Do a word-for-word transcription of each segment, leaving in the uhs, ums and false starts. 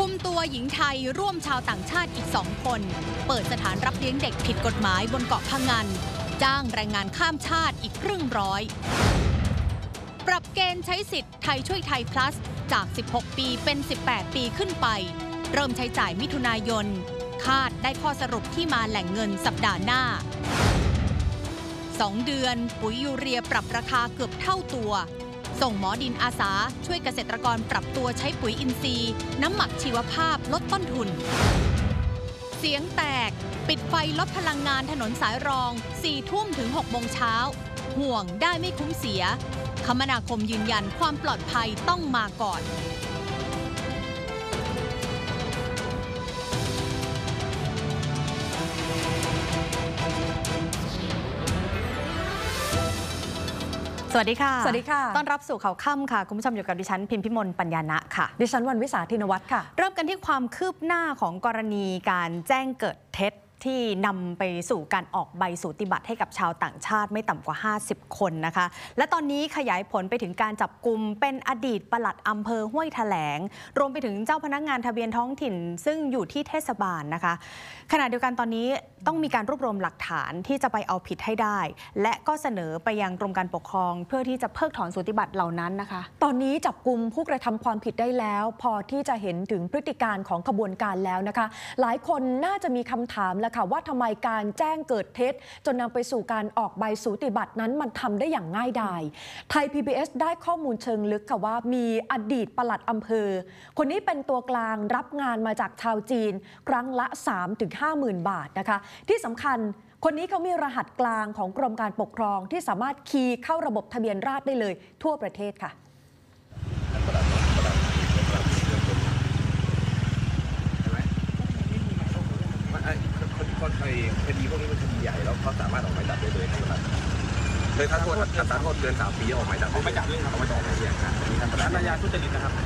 มตัวหญิงไทยร่วมชาวต่างชาติอีกสองคนเปิดสถานรับเลี้ยงเด็กผิดกฎหมายบนเกาะพะงันจ้างแรงงานข้ามชาติอีกครึ่งร้อยปรับเกณฑ์ใช้สิทธิ์ไทยช่วยไทย plus จากสิบหกปีเป็นสิบแปดปีขึ้นไปเริ่มใช้จ่ายมิถุนายนคาดได้ข้อสรุปที่มาแหล่งเงินสัปดาห์หน้าสองเดือนปุ๋ยยูเรียปรับราคาเกือบเท่าตัวส่งหมอดินอาสาช่วยเกษตรกรปรับตัวใช้ปุ๋ยอินทรีย์น้ำหมักชีวภาพลดต้นทุนเสียงแตกปิดไฟลดพลังงานถนนสายรองสี่ทุ่มถึงหกโมงเช้าห่วงได้ไม่คุ้มเสียคมนาคมยืนยันความปลอดภัยต้องมาก่อนสวัสดีค่ะสวัสดีค่ะต้อนรับสู่ข่าวค่ำค่ะคุณผู้ชมอยู่กับดิฉันพิมพิมลปัญญานะค่ะดิฉันวรรณวิสาธินวัฒน์ค่ะเริ่มกันที่ความคืบหน้าของกรณีการแจ้งเกิดเท็จที่นำไปสู่การออกใบสูติบัตรให้กับชาวต่างชาติไม่ต่ำกว่าห้าสิบคนนะคะและตอนนี้ขยายผลไปถึงการจับกุมเป็นอดีตปลัดอำเภอห้วยแถลงรวมไปถึงเจ้าพนักงานทะเบียนท้องถิ่นซึ่งอยู่ที่เทศบาลนะคะขณะเดียวกันตอนนี้ต้องมีการรวบรวมหลักฐานที่จะไปเอาผิดให้ได้และก็เสนอไปยังกรมการปกครองเพื่อที่จะเพิกถอนสูติบัตรเหล่านั้นนะคะตอนนี้จับกุมผู้กระทำความผิดได้แล้วพอที่จะเห็นถึงพฤติการของขบวนการแล้วนะคะหลายคนน่าจะมีคำถามแล้วค่ะว่าทำไมการแจ้งเกิดเท็จจนนำไปสู่การออกใบสูติบัตรนั้นมันทำได้อย่างง่ายดายไทย พี บี เอส ได้ข้อมูลเชิงลึกค่ะว่ามีอดีตปลัดอำเภอคนนี้เป็นตัวกลางรับงานมาจากชาวจีนครั้งละ สามถึงห้าหมื่น บาทนะคะที่สำคัญคนนี้เขามีรหัสกลางของกรมการปกครองที่สามารถคีย์เข้าระบบทะเบียนราษฎร์ได้เลยทั่วประเทศค่ะคดีพวกนี้เป็นคดีใหญ่แล้วเขาสามารถออกหมายจับได้เลยนะครับเลยถ้าโทษถ้าสารโทษเกินสามปีออกหมายจับออกหมายจับเรื่องครับออกหมายจับเรื่องครับมีท่านประธานอาญาทุจริตนะครับ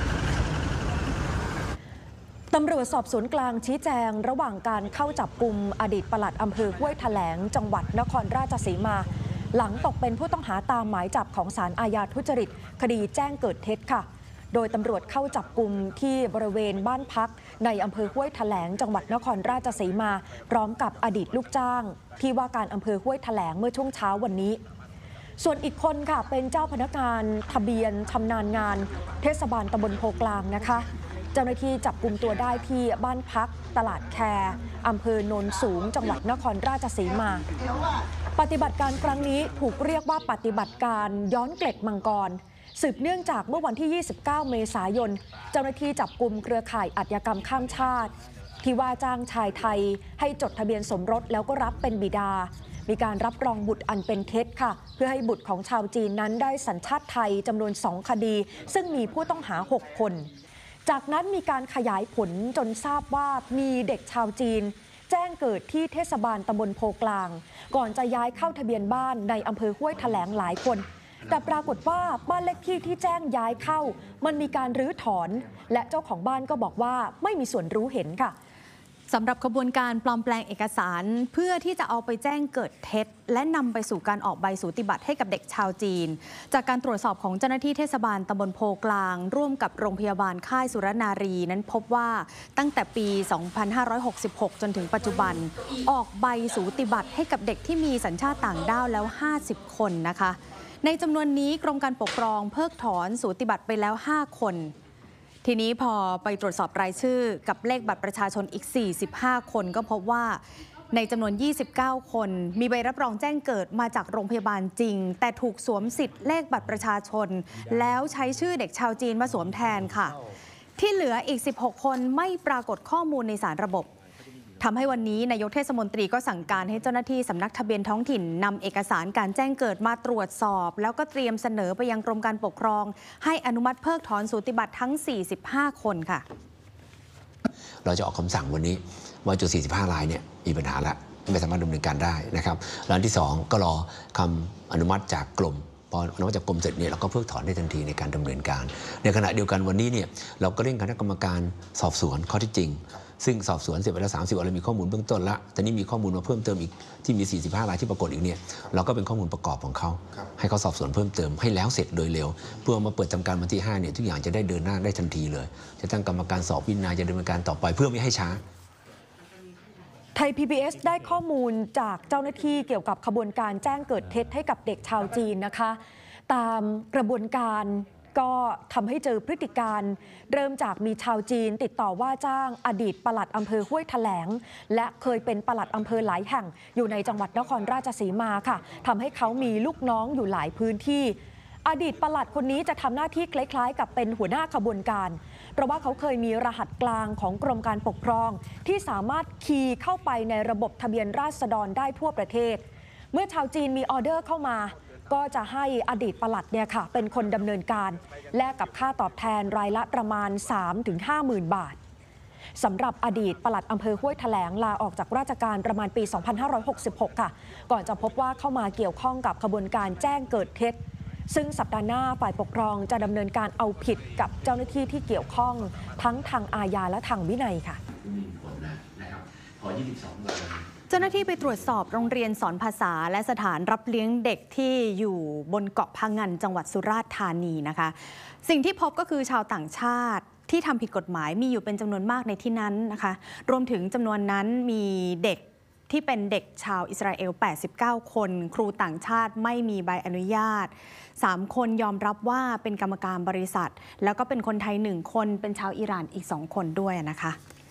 ตำรวจสอบสวนกลางชี้แจงระหว่างการเข้าจับกุมอดีตปลัดอำเภอห้วยแถลงจังหวัดนครราชสีมาหลังตกเป็นผู้ต้องหาตามหมายจับของศาลอาญาทุจริตคดีแจ้งเกิดเท็จค่ะโดยตำรวจเข้าจับกุมที่บริเวณบ้านพักในอำเภอห้วยแถลงจังหวัดนครราชสีมาพร้อมกับอดีตลูกจ้างที่ว่าการอำเภอห้วยแถลงเมื่อช่วงเช้าวันนี้ส่วนอีกคนค่ะเป็นเจ้าพนักงานทะเบียนชำนาญงานเทศบาลตำบลโพกลางนะคะเจ้าหน้าที่จับกุมตัวได้ที่บ้านพักตลาดแคอำเภอโนนสูงจังหวัดนครราชสีมาปฏิบัติการครั้งนี้ถูกเรียกว่าปฏิบัติการย้อนเกล็ดมังกรสืบเนื่องจากเมื่อวันที่ยี่สิบเก้าเมษายนเจ้าหน้าที่จับกุมเครือข่ายอาชญากรรมข้ามชาติที่ว่าจ้างชายไทยให้จดทะเบียนสมรสแล้วก็รับเป็นบิดามีการรับรองบุตรอันเป็นเท็จค่ะเพื่อให้บุตรของชาวจีนนั้นได้สัญชาติไทยจำนวนสองคดีซึ่งมีผู้ต้องหาหกคนจากนั้นมีการขยายผลจนทราบว่ามีเด็กชาวจีนแจ้งเกิดที่เทศบาลตำบลโพกลางก่อนจะย้ายเข้าทะเบียนบ้านในอำเภอห้วยแถลงหลายคนแต่ปรากฏว่าบ้านเลขที่ที่แจ้งย้ายเข้ามันมีการรื้อถอนและเจ้าของบ้านก็บอกว่าไม่มีส่วนรู้เห็นค่ะสำหรับขบวนการปลอมแปลงเอกสารเพื่อที่จะเอาไปแจ้งเกิดเท็จและนำไปสู่การออกใบสูติบัตรให้กับเด็กชาวจีนจากการตรวจสอบของเจ้าหน้าที่เทศบาลตำบลโพกลางร่วมกับโรงพยาบาลค่ายสุรนารีนั้นพบว่าตั้งแต่ปี สองพันห้าร้อยหกสิบหก จนถึงปัจจุบันออกใบสูติบัตรให้กับเด็กที่มีสัญชาติต่างด้าวแล้วห้าสิบคนนะคะในจำนวนนี้กรมการปกครองเพิกถอนสูติบัตรไปแล้วห้าคนทีนี้พอไปตรวจสอบรายชื่อกับเลขบัตรประชาชนอีกสี่สิบห้าคนก็พบว่าในจำนวนยี่สิบเก้าคนมีใบรับรองแจ้งเกิดมาจากโรงพยาบาลจริงแต่ถูกสวมสิทธิ์เลขบัตรประชาชนแล้วใช้ชื่อเด็กชาวจีนมาสวมแทนค่ะที่เหลืออีกสิบหกคนไม่ปรากฏข้อมูลในสารระบบทำให้วันนี้นายกเทศมนตรีก็สั่งการให้เจ้าหน้าที่สำนักทะเบียนท้องถิ่นนำเอกสารการแจ้งเกิดมาตรวจสอบแล้วก็เตรียมเสนอไปยังกรมการปกครองให้อนุมัติเพิกถอนสูติบัตรทั้งสี่สิบห้าคนค่ะเราจะออกคำสั่งวันนี้ว่าจุดสี่สิบห้ารายเนี่ยมีปัญหาแล้วไม่สามารถดำเนินการได้นะครับแล้วที่สองก็รอคำอนุมัติจากกรมพออนุมัติจากกรมเสร็จเนี่ยเราก็เพิกถอนได้ทันทีในการดำเนินการในขณะเดียวกันวันนี้เนี่ยเราก็เร่งคณะกรรมการสอบสวนข้อที่จริงซึ่งสอบสวนเสร็จไปแล้วสามสิบวันเรามีข้อมูลเบื้องต้นละตอนนี้มีข้อมูลมาเพิ่มเติมอีกที่มีสี่สิบห้ารายที่ปรากฏอีกเนี่ยเราก็เป็นข้อมูลประกอบของเขาให้เขาสอบสวนเพิ่มเติมให้แล้วเสร็จโดยเร็วเพื่อมาเปิดทำการวันที่ห้าเนี่ยทุกอย่างจะได้เดินหน้าได้ทันทีเลยจะตั้งกรรมการสอบวินัยจะดำเนินการต่อไปเพื่อไม่ให้ช้าไทย พี บี เอส ได้ข้อมูลจากเจ้าหน้าที่เกี่ยวกับขบวนการแจ้งเกิดเท็จให้กับเด็กชาวจีนนะคะตามกระบวนการก็ทำให้เจอพฤติการเริ่มจากมีชาวจีนติดต่อว่าจ้างอดีตปลัดอำเภอห้วยแถลงและเคยเป็นปลัดอำเภอหลายแห่งอยู่ในจังหวัดนครราชสีมาค่ะทำให้เขามีลูกน้องอยู่หลายพื้นที่อดีตปลัดคนนี้จะทำหน้าที่คล้ายๆกับเป็นหัวหน้าขบวนการเพราะว่าเขาเคยมีรหัสกลางของกรมการปกครองที่สามารถคีย์เข้าไปในระบบทะเบียนราษฎรได้ทั่วประเทศเมื่อชาวจีนมีออเดอร์เข้ามาก็จะให้อดีตปลัดเนี่ยค่ะเป็นคนดำเนินการแลกกับค่าตอบแทนรายละประมาณ สามถึงห้าหมื่น บาทสำหรับอดีตปลัดอำเภอห้วยแถลงลาออกจากราชการประมาณปี สองพันห้าร้อยหกสิบหก ค่ะก่อนจะพบว่าเข้ามาเกี่ยวข้องกับขบวนการแจ้งเกิดเท็จซึ่งสัปดาห์หน้าฝ่ายปกครองจะดำเนินการเอาผิดกับเจ้าหน้าที่ที่เกี่ยวข้องทั้งทางอาญาและทางวินัยค่ะเจ้าหน้าที่ไปตรวจสอบโรงเรียนสอนภาษาและสถานรับเลี้ยงเด็กที่อยู่บนเกาะพะงันจังหวัดสุราษฎร์ธานีนะคะสิ่งที่พบก็คือชาวต่างชาติที่ทำผิดกฎหมายมีอยู่เป็นจำนวนมากในที่นั้นนะคะรวมถึงจำนวนนั้นมีเด็กที่เป็นเด็กชาวอิสราเอลแปดสิบเก้าคนครูต่างชาติไม่มีใบอนุญาตสามคนยอมรับว่าเป็นกรรมการบริษัทแล้วก็เป็นคนไทยหนึ่งคนเป็นชาวอิหร่านอีกสองคนด้วยนะคะ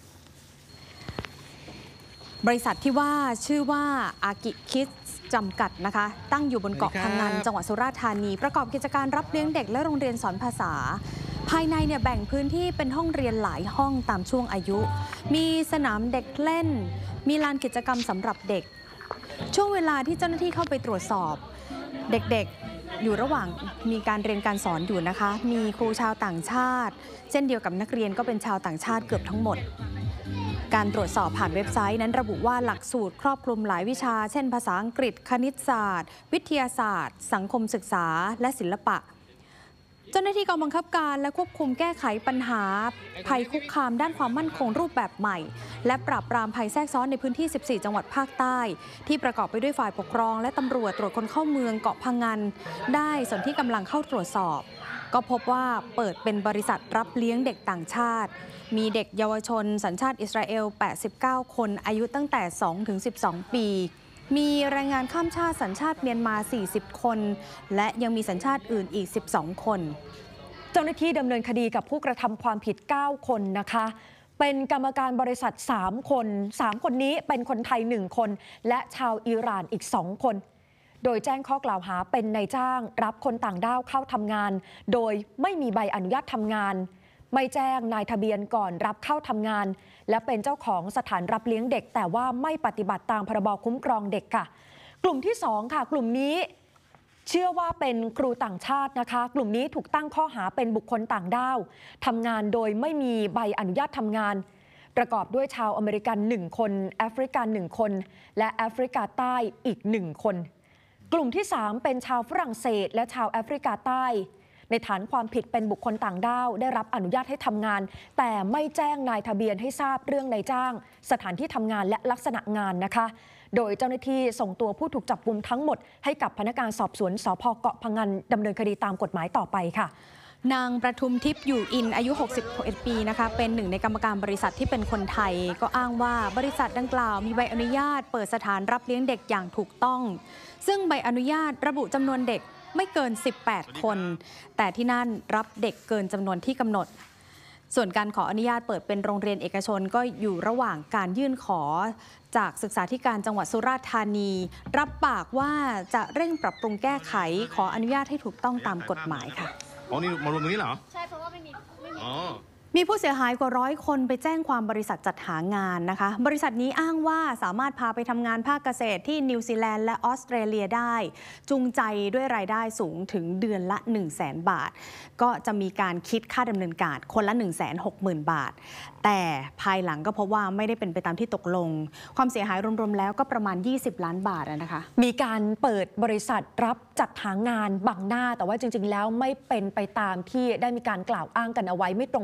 บริษัทที่ว่าชื่อว่าอากิคิดจำกัดนะคะตั้งอยู่บนเกาะพะงันจังหวัดสุราษฎร์ธานีประกอบกิจการรับเลี้ยงเด็กและโรงเรียนสอนภาษาภายในเนี่ยแบ่งพื้นที่เป็นห้องเรียนหลายห้องตามช่วงอายุมีสนามเด็กเล่นมีลานกิจกรรมสำหรับเด็กช่วงเวลาที่เจ้าหน้าที่เข้าไปตรวจสอบเด็กๆอยู่ระหว่างมีการเรียนการสอนอยู่นะคะมีครูชาวต่างชาติเช่นเดียวกับนักเรียนก็เป็นชาวต่างชาติเกือบทั้งหมดการตรวจสอบผ่านเว็บไซต์นั้นระบุว่าหลักสูตรครอบคลุมหลายวิชาเช่นภาษาอังกฤษคณิตศาสตร์วิทยาศาสตร์สังคมศึกษาและศิลปะเจ้าหน้าที่กองบังคับการและควบคุมแก้ไขปัญหาภัยคุกคามด้านความมั่นคงรูปแบบใหม่และปราบปรามภัยแทรกซ้อนในพื้นที่สิบสี่จังหวัดภาคใต้ที่ประกอบไปด้วยฝ่ายปกครองและตำรวจตรวจคนเข้าเมืองเกาะพะงันได้ส่วนที่กำลังเข้าตรวจสอบก็พบว่าเปิดเป็นบริษัทรับเลี้ยงเด็กต่างชาติมีเด็กเยาวชนสัญชาติอิสราเอลแปดสิบเก้าคนอายุตั้งแต่ สองถึงสิบสอง ปีมีแรงงานข้ามชาติสัญชาติเมียนมาสี่สิบคนและยังมีสัญชาติอื่นอีกสิบสองคนเจ้าหน้าที่ดำเนินคดีกับผู้กระทำความผิดเก้าคนนะคะเป็นกรรมการบริษัทสามคนสามคนนี้เป็นคนไทยหนึ่งคนและชาวอิหร่านอีกสองคนโดยแจ้งข้อกล่าวหาเป็นนายจ้างรับคนต่างด้าวเข้าทำงานโดยไม่มีใบอนุญาตทำงานไม่แจ้งนายทะเบียนก่อนรับเข้าทำงานและเป็นเจ้าของสถานรับเลี้ยงเด็กแต่ว่าไม่ปฏิบัติตามพรบคุ้มครองเด็กค่ะกลุ่มที่สองค่ะกลุ่มนี้เชื่อว่าเป็นครูต่างชาตินะคะกลุ่มนี้ถูกตั้งข้อหาเป็นบุคคลต่างด้าวทำงานโดยไม่มีใบอนุญาตทำงานประกอบด้วยชาวอเมริกันหนึ่งคนแอฟริกันหนึ่งคนและแอฟริกาใต้อีกหนึ่งคนกลุ่มที่สามเป็นชาวฝรั่งเศสและชาวแอฟริกาใต้ในฐานความผิดเป็นบุคคลต่างด้าวได้รับอนุญาตให้ทำงานแต่ไม่แจ้งนายทะเบียนให้ทราบเรื่องนายจ้างสถานที่ทำงานและลักษณะงานนะคะโดยเจ้าหน้าที่ส่งตัวผู้ถูกจับกุมทั้งหมดให้กับพนักงานสอบสวนสภ.เกาะพะงันดำเนินคดีตามกฎหมายต่อไปค่ะนางประทุมทิพย์อยู่อินอายุหกสิบเอ็ดปีนะคะเป็นหนึ่งในกรรมการบริษัทที่เป็นคนไทยก็อ้างว่าบริษัทดังกล่าวมีใบอนุญาตเปิดสถานรับเลี้ยงเด็กอย่างถูกต้องซึ่งใบอนุญาตระบุจำนวนเด็กไม่เกินสิบแปดคนแต่ที่นั่นรับเด็กเกินจำนวนที่กำหนดส่วนการขออนุญาตเปิดเป็นโรงเรียนเอกชนก็อยู่ระหว่างการยื่นขอจากศึกษาธิการจังหวัดสุราษฎร์ธานีรับปากว่าจะเร่งปรับปรุงแก้ไขขออนุญาตให้ถูกต้องตามกฎหมายค่ะอ๋อนี่มารวมตรงนี้เหรอใช่เพราะว่าไม่มีไม่มีมีผู้เสียหายกว่าร้อยคนไปแจ้งความบริษัทจัดหางานนะคะบริษัทนี้อ้างว่าสามารถพาไปทำงานภาคเกษตรที่นิวซีแลนด์และออสเตรเลียได้จูงใจด้วยรายได้สูงถึงเดือนละ หนึ่งแสน บาทก็จะมีการคิดค่าดำเนินการคนละ หนึ่งแสนหกหมื่น บาทแต่ภายหลังก็พบว่าไม่ได้เป็นไปตามที่ตกลงความเสียหายรวมๆแล้วก็ประมาณยี่สิบล้านบาทนะคะมีการเปิดบริษัทรับจัดหางานบังหน้าแต่ว่าจริงๆแล้วไม่เป็นไปตามที่ได้มีการกล่าวอ้างกันเอาไว้ไม่ตรงปกนะคะ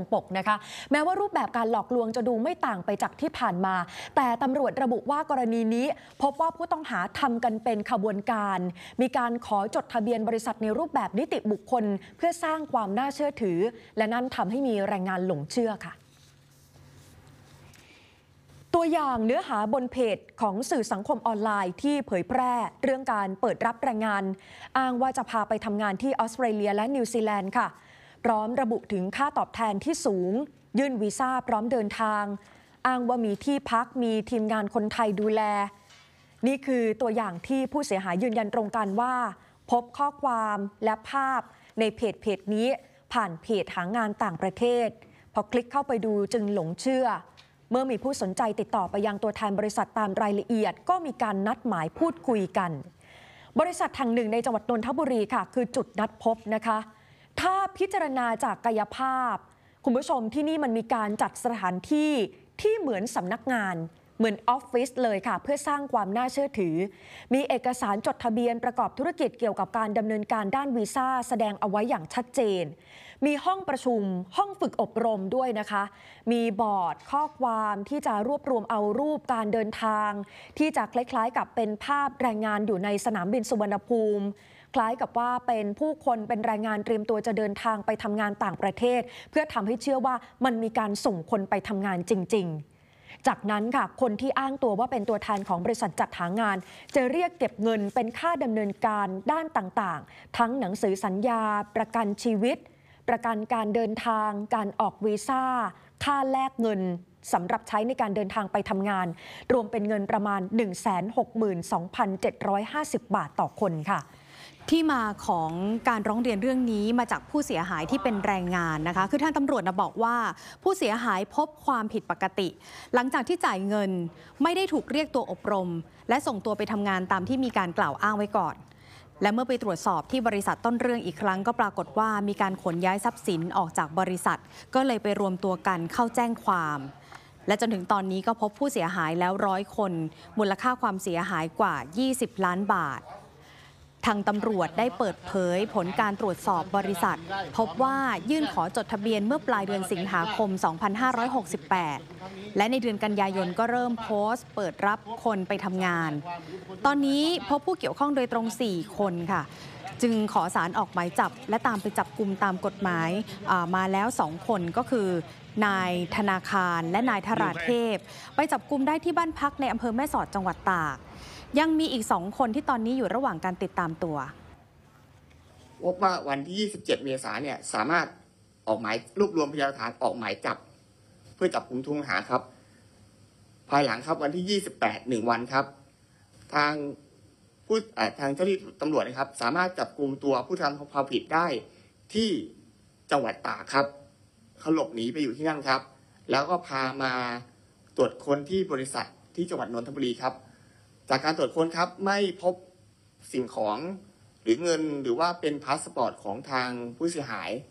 นะคะแม้ว่ารูปแบบการหลอกลวงจะดูไม่ต่างไปจากที่ผ่านมาแต่ตำรวจระบุว่ากรณีนี้พบว่าผู้ต้องหาทำกันเป็นขบวนการมีการขอจดทะเบียนบริษัทในรูปแบบนิติบุคคลเพื่อสร้างความน่าเชื่อถือและนั่นทำให้มีแรงงานหลงเชื่อค่ะตัวอย่างเนื้อหาบนเพจของสื่อสังคมออนไลน์ที่เผยแพร่เรื่องการเปิดรับแรงงานอ้างว่าจะพาไปทำงานที่ออสเตรเลียและนิวซีแลนด์ค่ะพร้อมระบุถึงค่าตอบแทนที่สูงยื่นวีซ่าพร้อมเดินทางอ้างว่ามีที่พักมีทีมงานคนไทยดูแลนี่คือตัวอย่างที่ผู้เสียหายยืนยันตรงกันว่าพบข้อความและภาพในเพจเพจนี้ผ่านเพจหางานต่างประเทศพอคลิกเข้าไปดูจึงหลงเชื่อเมื่อมีผู้สนใจติดต่อไปยังตัวแทนบริษัทตามรายละเอียดก็มีการนัดหมายพูดคุยกันบริษัทแห่งหนึ่งในจังหวัดนนทบุรีค่ะคือจุดนัดพบนะคะถ้าพิจารณาจากกายภาพคุณผู้ชมที่นี่มันมีการจัดสถานที่ที่เหมือนสำนักงานเหมือนออฟฟิศเลยค่ะเพื่อสร้างความน่าเชื่อถือมีเอกสารจดทะเบียนประกอบธุรกิจเกี่ยวกับการดำเนินการด้านวีซ่าแสดงเอาไว้อย่างชัดเจนมีห้องประชุมห้องฝึกอบรมด้วยนะคะมีบอร์ดข้อความที่จะรวบรวมเอารูปการเดินทางที่จะคล้ายๆกับเป็นภาพแรงงานอยู่ในสนามบินสุวรรณภูมิคล้ายกับว่าเป็นผู้คนเป็นแรงงานเตรียมตัวจะเดินทางไปทำงานต่างประเทศเพื่อทำให้เชื่อว่ามันมีการส่งคนไปทำงานจริงๆจากนั้นค่ะคนที่อ้างตัวว่าเป็นตัวแทนของบริษัทจัดหางานจะเรียกเก็บเงินเป็นค่าดำเนินการด้านต่างๆทั้งหนังสือสัญญาประกันชีวิตประกันการเดินทางการออกวีซ่าค่าแลกเงินสำหรับใช้ในการเดินทางไปทำงานรวมเป็นเงินประมาณ หนึ่งแสนหกหมื่นสองพันเจ็ดร้อยห้าสิบ บาทต่อคนค่ะที่มาของการร้องเรียนเรื่องนี้มาจากผู้เสียหายที่เป็นแรงงานนะคะคือทางตำรวจนะบอกว่าผู้เสียหายพบความผิดปกติหลังจากที่จ่ายเงินไม่ได้ถูกเรียกตัวอบรมและส่งตัวไปทำงานตามที่มีการกล่าวอ้างไว้ก่อนและเมื่อไปตรวจสอบที่บริษัทต้นเรื่องอีกครั้งก็ปรากฏว่ามีการขนย้ายทรัพย์สินออกจากบริษัทก็เลยไปรวมตัวกันเข้าแจ้งความและจนถึงตอนนี้ก็พบผู้เสียหายแล้วร้อยคนมูลค่าความเสียหายกว่ายี่สิบล้านบาททางตำรวจได้เปิดเผยผลการตรวจสอบบริษัทพบว่ายื่นขอจดทะเบียนเมื่อปลายเดือนสิงหาคม สองพันห้าร้อยหกสิบแปด และในเดือนกันยายนก็เริ่มโพสต์เปิดรับคนไปทำงานตอนนี้พบผู้เกี่ยวข้องโดยตรงสี่คนค่ะจึงขอศาลออกหมายจับและตามไปจับกุมตามกฎหมายมาแล้วสองคนก็คือนายธนาคารและนายธราเทพไปจับกุมได้ที่บ้านพักในอำเภอแม่สอดจังหวัดตากยังมีอีกสองคนที่ตอนนี้อยู่ระหว่างการติดตามตัวพบว่าวันที่ยี่สิบเจ็ดเมษายนเนี่ยสามารถออกหมายรวบรวมพยานหลักฐานออกหมายจับเพื่อจับกุมผู้ต้องหาครับภายหลังครับวันที่ยี่สิบแปดหนึ่งวันครับทางผู้ทางเจ้าหน้าที่ตำรวจนะครับสามารถจับกุมตัวผู้ทำความผิดได้ที่จังหวัดตากครับเขาหลบหนีไปอยู่ที่นั่นครับแล้วก็พามาตรวจค้นที่บริษัทที่จังหวัดนนทบุรีครับจากการตรวจค้นครับไม่พบสิ่งของหรือเงินหรือว่าเป็นพาสปอร์ตของทางผู้เสียหาย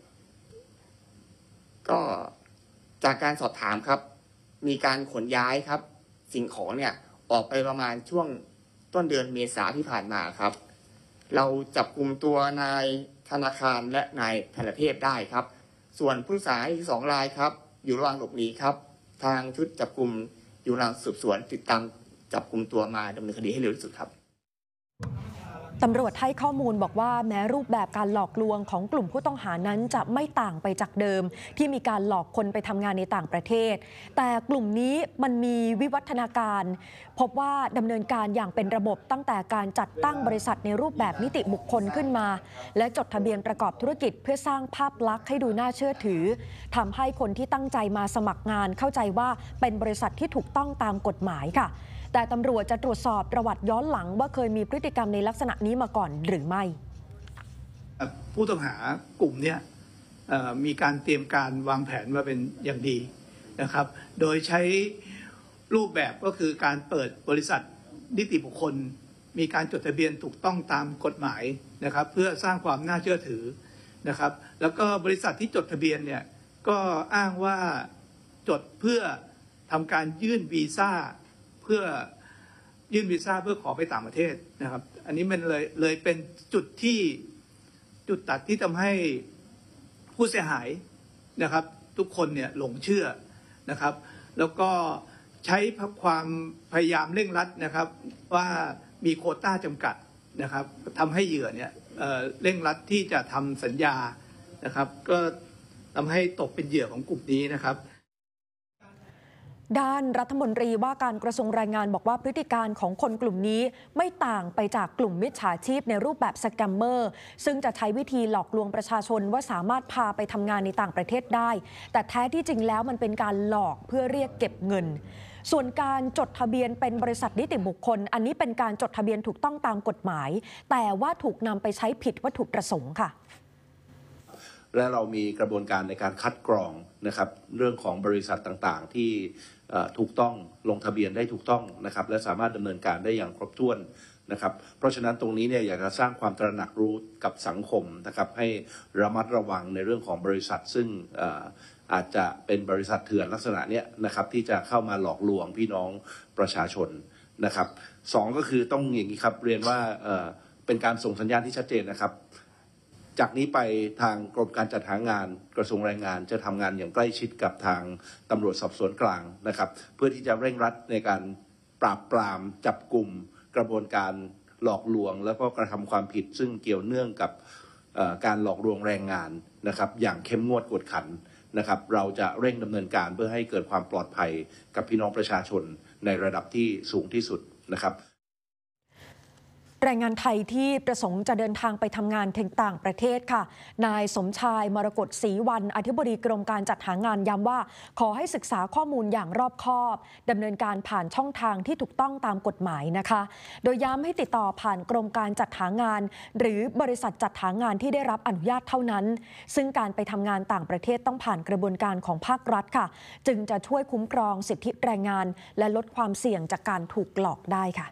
ก็จากการสอบถามครับมีการขนย้ายครับสิ่งของเนี่ยออกไปประมาณช่วงต้นเดือนเมษาที่ผ่านมาครับเราจับกุมตัวนายธนาคารและนายธนเทพได้ครับส่วนผู้เสียหายอีกสองรายครับอยู่ระหว่างหลบหนีครับทางชุดจับกุมอยู่ระหว่างสืบสวนติดตามจับกุมตัวมาดำเนินคดีให้เร็วที่สุดครับตำรวจให้ข้อมูลบอกว่าแม้รูปแบบการหลอกลวงของกลุ่มผู้ต้องหานั้นจะไม่ต่างไปจากเดิมที่มีการหลอกคนไปทำงานในต่างประเทศแต่กลุ่มนี้มันมีวิวัฒนาการพบว่าดำเนินการอย่างเป็นระบบตั้งแต่การจัดตั้งบริษัทในรูปแบบนิติบุคคลขึ้นมาและจดทะเบียนประกอบธุรกิจเพื่อสร้างภาพลักษณ์ให้ดูน่าเชื่อถือทำให้คนที่ตั้งใจมาสมัครงานเข้าใจว่าเป็นบริษัทที่ถูกต้องตามกฎหมายค่ะแต่ตำรวจจะตรวจสอบประวัติย้อนหลังว่าเคยมีพฤติกรรมในลักษณะนี้มาก่อนหรือไม่ผู้ต้องหากลุ่มนี้มีการเตรียมการวางแผนมาเป็นอย่างดีนะครับโดยใช้รูปแบบก็คือการเปิดบริษัทนิติบุคคลมีการจดทะเบียนถูกต้องตามกฎหมายนะครับเพื่อสร้างความน่าเชื่อถือนะครับแล้วก็บริษัทที่จดทะเบียนเนี่ยก็อ้างว่าจดเพื่อทำการยื่นวีซ่าเพื่อยื่นวีซ่าเพื่อขอไปต่างประเทศนะครับอันนี้มันเลยเลยเป็นจุดที่จุดตัดที่ทำให้ผู้เสียหายนะครับทุกคนเนี่ยหลงเชื่อนะครับแล้วก็ใช้ความพยายามเร่งรัดนะครับว่ามีโควต้าจำกัดนะครับทำให้เหยื่อเนี่ยเอ่อเร่งรัดที่จะทำสัญญานะครับก็ทำให้ตกเป็นเหยื่อของกลุ่มนี้นะครับด้านรัฐมนตรีว่าการกระทรวงแรงงานบอกว่าพฤติการของคนกลุ่มนี้ไม่ต่างไปจากกลุ่มมิจฉาชีพในรูปแบบสแกมเมอร์ซึ่งจะใช้วิธีหลอกลวงประชาชนว่าสามารถพาไปทำงานในต่างประเทศได้แต่แท้ที่จริงแล้วมันเป็นการหลอกเพื่อเรียกเก็บเงินส่วนการจดทะเบียนเป็นบริษัทนิติบุคคลอันนี้เป็นการจดทะเบียนถูกต้องตามกฎหมายแต่ว่าถูกนำไปใช้ผิดวัตถุประสงค์ค่ะและเรามีกระบวนการในการคัดกรองนะครับเรื่องของบริษัทต่างๆที่ถูกต้องลงทะเบียนได้ถูกต้องนะครับและสามารถดำเนินการได้อย่างครบถ้วนนะครับเพราะฉะนั้นตรงนี้เนี่ยอยากจะสร้างความตระหนักรู้กับสังคมนะครับให้ระมัดระวังในเรื่องของบริษัทซึ่งอาจจะเป็นบริษัทเถื่อนลักษณะเนี้ยนะครับที่จะเข้ามาหลอกลวงพี่น้องประชาชนนะครับสองก็คือต้องอย่างนี้ครับเรียนว่าเป็นการส่งสัญญาณที่ชัดเจนนะครับจากนี้ไปทางกรมการจัดหางานกระทรวงแรงงานจะทำงานอย่างใกล้ชิดกับทางตำรวจสอบสวนกลางนะครับเพื่อที่จะเร่งรัดในการปราบปรามจับกลุ่มกระบวนการหลอกลวงแล้วก็กระทำความผิดซึ่งเกี่ยวเนื่องกับการหลอกลวงแรงงานนะครับอย่างเข้มงวดกวดขันนะครับเราจะเร่งดำเนินการเพื่อให้เกิดความปลอดภัยกับพี่น้องประชาชนในระดับที่สูงที่สุดนะครับแรงงานไทยที่ประสงค์จะเดินทางไปทำงานถึงต่างประเทศค่ะนายสมชายมรกตศรีวรรณอธิบดีกรมการจัดหางานย้ำว่าขอให้ศึกษาข้อมูลอย่างรอบคอบดำเนินการผ่านช่องทางที่ถูกต้องตามกฎหมายนะคะโดยย้ำให้ติดต่อผ่านกรมการจัดหางานหรือบริษัทจัดหางานที่ได้รับอนุญาตเท่านั้นซึ่งการไปทำงานต่างประเทศต้องผ่านกระบวนการของภาครัฐค่ะจึงจะช่วยคุ้มครองสิทธิแรงงานและลดความเสี่ยงจากการถูกหลอกได้ค่ะ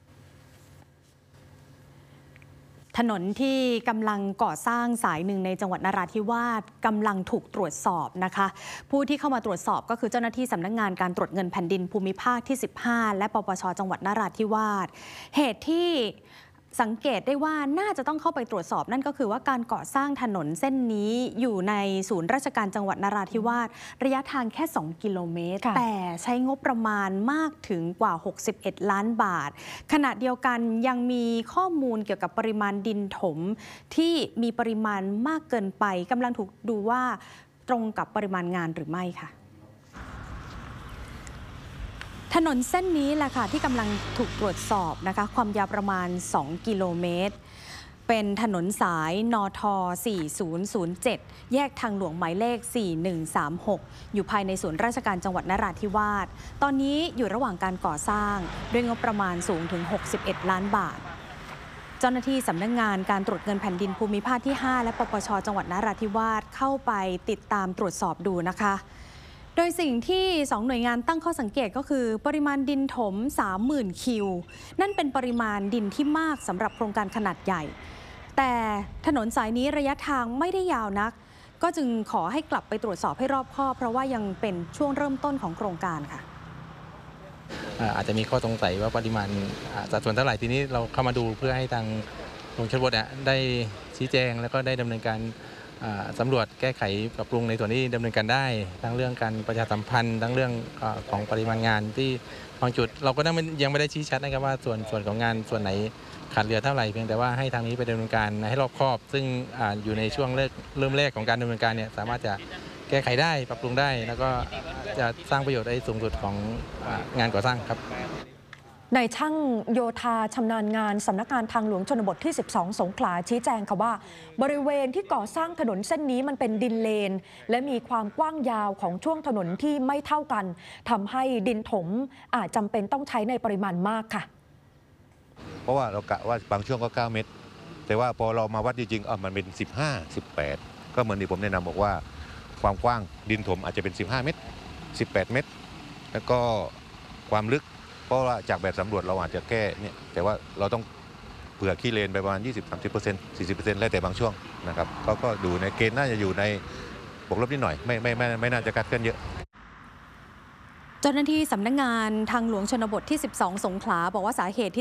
ถนนที่กำลังก่อสร้างสายหนึ่งในจังหวัดนราธิวาสกำลังถูกตรวจสอบนะคะผู้ที่เข้ามาตรวจสอบก็คือเจ้าหน้าที่สำนักงานการตรวจเงินแผ่นดินภูมิภาคที่สิบห้าและปปช.จังหวัดนราธิวาสเหตุที่สังเกตได้ว่าน่าจะต้องเข้าไปตรวจสอบนั่นก็คือว่าการก่อสร้างถนนเส้นนี้อยู่ในศูนย์ราชการจังหวัดนราธิวาสระยะทางแค่สองกิโลเมตรแต่ใช้งบประมาณมากถึงกว่าหกสิบเอ็ดล้านบาทขณะเดียวกันยังมีข้อมูลเกี่ยวกับปริมาณดินถมที่มีปริมาณมากเกินไปกำลังถูกดูว่าตรงกับปริมาณงานหรือไม่ค่ะถนนเส้นนี้แหละค่ะที่กำลังถูกตรวจสอบนะคะความยาวประมาณสองกิโลเมตรเป็นถนนสายนทสี่ศูนย์ศูนย์เจ็ดแยกทางหลวงหมายเลขสี่หนึ่งสามหกอยู่ภายในศูนย์ราชการจังหวัดนราธิวาสตอนนี้อยู่ระหว่างการก่อสร้างด้วยงบประมาณสูงถึงหกสิบเอ็ดล้านบาทเจ้าหน้าที่สำนักงานการตรวจเงินแผ่นดินภูมิภาคที่ห้าและปปช.จังหวัดนราธิวาสเข้าไปติดตามตรวจสอบดูนะคะโดยสิ่งที่สองหน่วยงานตั้งข้อสังเกตก็คือปริมาณดินถม สามหมื่น คิวนั่นเป็นปริมาณดินที่มากสำหรับโครงการขนาดใหญ่แต่ถนนสายนี้ระยะทางไม่ได้ยาวนักก็จึงขอให้กลับไปตรวจสอบให้รอบคอบเพราะว่ายังเป็นช่วงเริ่มต้นของโครงการค่ะอาจจะมีข้อสงสัยว่าปริมาณสัดส่วนเท่าไหร่ทีนี้เราเข้ามาดูเพื่อให้ทางกรมชลบทได้ชี้แจงแล้วก็ได้ดำเนินการสำรวจแก้ไขปรับปรุงในส่วนที่ดำเนินการได้ทั้งเรื่องการประชาสัมพันธ์ทั้งเรื่องของปริมาณงานที่บางจุดเราก็ยังไม่ได้ชี้ชัดนะครับว่าส่วนส่วนของงานส่วนไหนขาดเหลือเท่าไหร่เพียงแต่ว่าให้ทางนี้ไปดำเนินการให้รอบคอบซึ่งอยู่ในช่วงเริ่มเริ่มแรกของการดำเนินการเนี่ยสามารถจะแก้ไขได้ปรับปรุงได้แล้วก็จะสร้างประโยชน์ได้สูงสุดของงานก่อสร้างครับนายช่างโยธาชำนาญงานสำนักงานทางหลวงชนบทที่สิบสองสงขลาชี้แจงค่ะว่าบริเวณที่ก่อสร้างถนนเส้นนี้มันเป็นดินเลนและมีความกว้างยาวของช่วงถนนที่ไม่เท่ากันทำให้ดินถมอาจจำเป็นต้องใช้ในปริมาณมากค่ะเพราะว่าเรากะว่าบางช่วงก็เก้าเมตรแต่ว่าพอเรามาวัดจริงๆอ่ะมันเป็นสิบห้า สิบแปดก็เหมือนที่ผมแนะนำบอกว่าความกว้างดินถมอาจจะเป็นสิบห้าเมตรสิบแปดเมตรแล้วก็ความลึกเพราะว่าจากแบบสำรวจเราอาจจะแก้เนี่ยแต่ว่าเราต้องเผื่อขี้เลนไปประมาณ ยี่สิบ สามสิบเปอร์เซ็นต์ สี่สิบเปอร์เซ็นต์ แล้วแต่บางช่วงนะครับก็ก็ดูในเกณฑ์น่าจะอยู่ในบวกลบนิดหน่อยไม่ไม่ไม่ไม่น่าจะคาดเคลื่อนเยอะเจ้าหน้าที่สำนักงานทางหลวงชนบทที่สิบสองสงขลาบอกว่าสาเหตุที่